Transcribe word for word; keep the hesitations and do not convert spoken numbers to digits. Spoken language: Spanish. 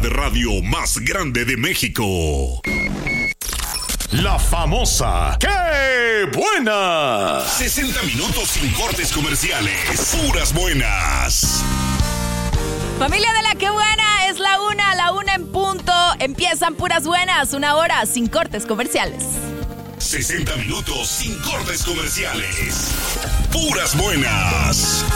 de radio más grande de México. La famosa ¡Qué buena! sesenta minutos sin cortes comerciales. Puras buenas. Familia de la Qué Buena, es la una, la una en punto. Empiezan Puras Buenas, una hora sin cortes comerciales. sesenta minutos sin cortes comerciales. Puras buenas.